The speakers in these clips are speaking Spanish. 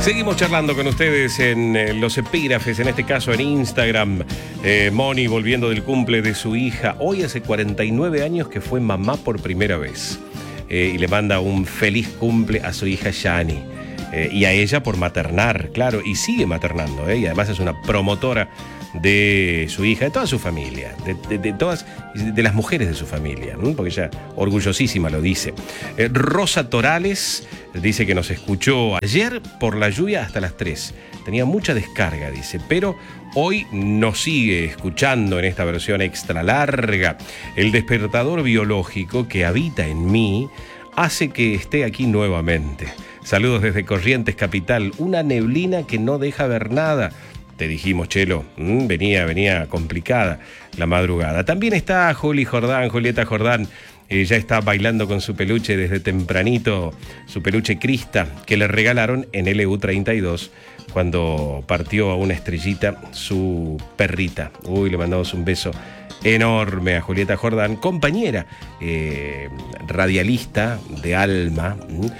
Seguimos charlando con ustedes en los epígrafes, en este caso en Instagram. Moni volviendo del cumple de su hija. Hoy hace 49 años que fue mamá por primera vez. Y le manda un feliz cumple a su hija Yani. Y a ella por maternar, claro, y sigue maternando, y además es una promotora de su hija, de toda su familia, de todas, de las mujeres de su familia, porque ella orgullosísima lo dice. Rosa Torales dice que nos escuchó ayer por la lluvia hasta las 3. Tenía mucha descarga, dice, pero hoy nos sigue escuchando en esta versión extra larga. El despertador biológico que habita en mí hace que esté aquí nuevamente. Saludos desde Corrientes Capital, una neblina que no deja ver nada. Te dijimos, Chelo, venía complicada la madrugada. También está Julieta Jordán, ya está bailando con su peluche desde tempranito, su peluche Crista, que le regalaron en LU32 cuando partió a una estrellita su perrita. Le mandamos un beso enorme a Julieta Jordán, compañera radialista de Alma,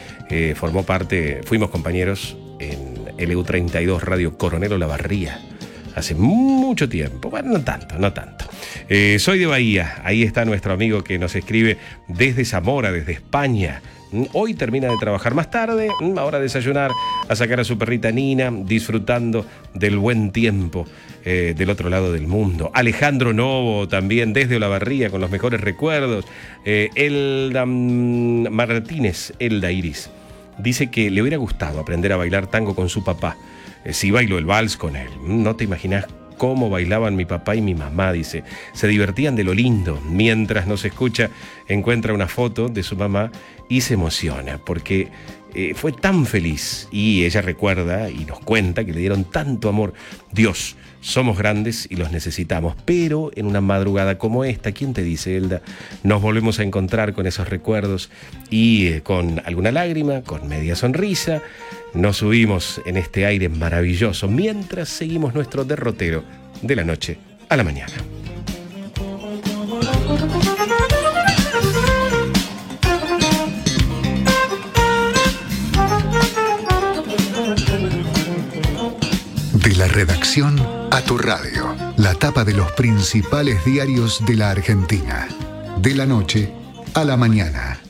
fuimos compañeros en LU32 Radio Coronel Olavarría hace mucho tiempo. Bueno, no tanto. Soy de Bahía, ahí está nuestro amigo que nos escribe desde Zamora, desde España. Hoy termina de trabajar más tarde, ahora a desayunar, a sacar a su perrita Nina, disfrutando del buen tiempo del otro lado del mundo. Alejandro Novo también desde Olavarría con los mejores recuerdos. Elda Martínez, Elda Iris, dice que le hubiera gustado aprender a bailar tango con su papá. Sí bailó el vals con él. No te imaginas cómo bailaban mi papá y mi mamá, dice. Se divertían de lo lindo. Mientras nos escucha, encuentra una foto de su mamá y se emociona porque fue tan feliz. Y ella recuerda y nos cuenta que le dieron tanto amor. Dios, somos grandes y los necesitamos. Pero en una madrugada como esta, ¿quién te dice, Elda? Nos volvemos a encontrar con esos recuerdos y con alguna lágrima, con media sonrisa, nos subimos en este aire maravilloso mientras seguimos nuestro derrotero de la noche a la mañana. De la redacción a tu radio, la tapa de los principales diarios de la Argentina. De la noche a la mañana.